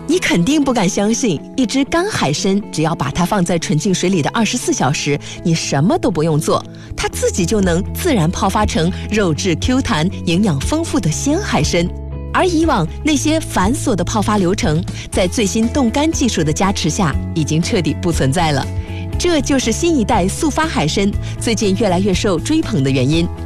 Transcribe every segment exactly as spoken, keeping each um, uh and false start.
你肯定不敢相信，一只干海参，只要把它放在纯净水里的二十四小时，你什么都不用做，它自己就能自然泡发成肉质 Q 弹、营养丰富的鲜海参。而以往那些繁琐的泡发流程，在最新冻干技术的加持下，已经彻底不存在了。这就是新一代速发海参最近越来越受追捧的原因。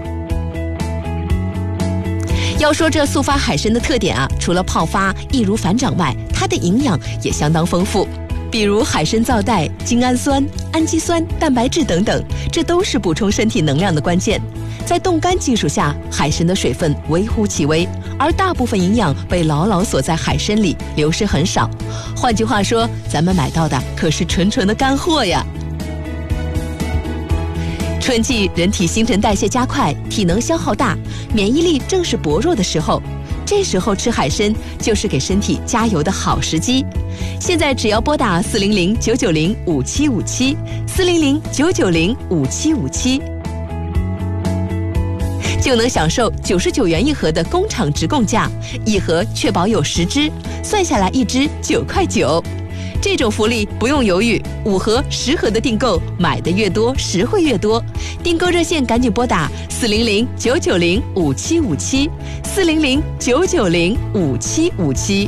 要说这速发海参的特点啊，除了泡发易如反掌外，它的营养也相当丰富。比如海参皂带、精氨酸、氨基酸、蛋白质等等，这都是补充身体能量的关键。在冻干技术下，海参的水分微乎其微，而大部分营养被牢牢锁在海参里，流失很少。换句话说，咱们买到的可是纯纯的干货呀。春季人体新陈代谢加快，体能消耗大，免疫力正是薄弱的时候，这时候吃海参就是给身体加油的好时机。现在只要拨打四零零九九零五七五七四零零九九零五七五七，就能享受九十九元一盒的工厂直供价，一盒确保有十只，算下来一只九块九。这种福利不用犹豫，五盒、十盒的订购，买的越多，实惠越多。订购热线赶紧拨打四零零九九零五七五七四零零九九零五七五七。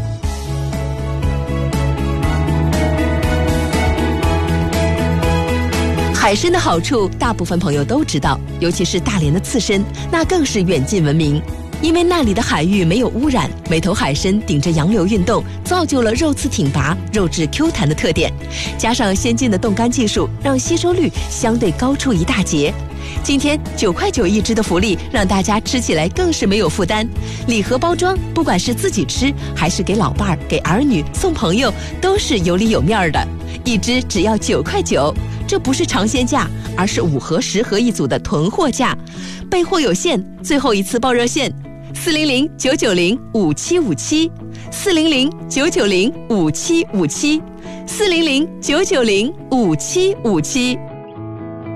海参的好处，大部分朋友都知道，尤其是大连的刺身，那更是远近闻名。因为那里的海域没有污染，每头海参顶着洋流运动，造就了肉刺挺拔、肉质 Q 弹的特点。加上先进的冻干技术，让吸收率相对高出一大截。今天九块九一只的福利，让大家吃起来更是没有负担。礼盒包装，不管是自己吃，还是给老伴儿、给儿女、送朋友，都是有里有面的。一只只要九块九，这不是尝鲜价，而是五盒、十盒一组的囤货价。备货有限，最后一次报热线。四零零九九零五七五七，四零零九九零五七五七，四零零九九零五七五七。